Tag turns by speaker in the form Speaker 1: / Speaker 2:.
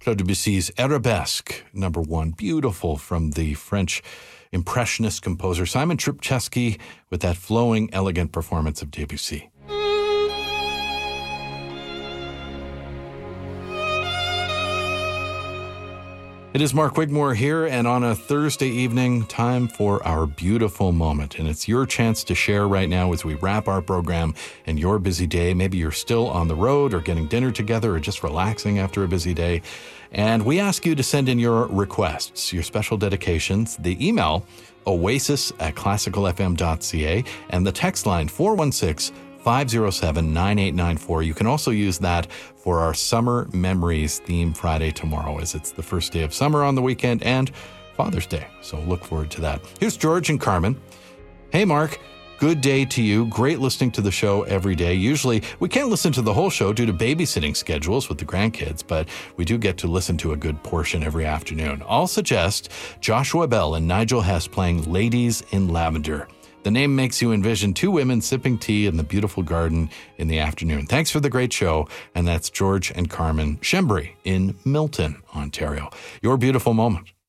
Speaker 1: Claude Debussy's Arabesque, number 1, beautiful, from the French Impressionist composer Simon Trubczewski with that flowing, elegant performance of Debussy. It is Mark Wigmore here, and on a Thursday evening, time for our beautiful moment. And it's your chance to share right now as we wrap our program and your busy day. Maybe you're still on the road or getting dinner together or just relaxing after a busy day. And we ask you to send in your requests, your special dedications, the email oasis@classicalfm.ca, and the text line 416-507-9894. You can also use that for our Summer Memories theme Friday tomorrow, as it's the first day of summer on the weekend and Father's Day. So look forward to that. Here's George and Carmen. Hey, Mark. Good day to you. Great listening to the show every day. Usually we can't listen to the whole show due to babysitting schedules with the grandkids, but we do get to listen to a good portion every afternoon. I'll suggest Joshua Bell and Nigel Hess playing Ladies in Lavender. The name makes you envision two women sipping tea in the beautiful garden in the afternoon. Thanks for the great show. And that's George and Carmen Shembry in Milton, Ontario. Your beautiful moment.